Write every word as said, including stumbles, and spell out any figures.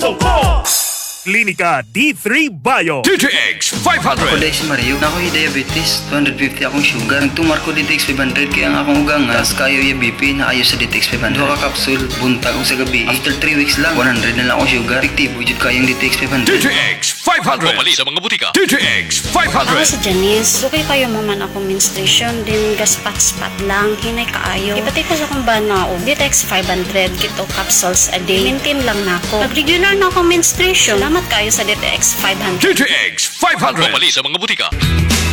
Total Core! Klinika D three Bio. D T X five Ako hundred. dahil si Mario, na ako'y diabetes, two fifty akong sugar. Nagtumar ko D T X five hundred, kaya ang akong ugang nga, as kayo yung B P na ayos sa D T X five hundred. Duha ka kapsul, buntag ko sa gabi. After three weeks lang, one hundred na lang akong sugar. Efektibo jud kayong D T X five D hundred. T X five hundred. Pumali sa mga butika. D T X five Ako hundred. si Janice, okay kayo mo man ako menstruation, din gaspat-spat lang, hinay kaayo. Ipati ko sa kong banao, D T X five hundred, kito capsules a day. Maintain lang na ako. Nag-regular na ako menstruation. Salamat kayo sa D T X five hundred. D T X five hundred. Pumali sa mga butika.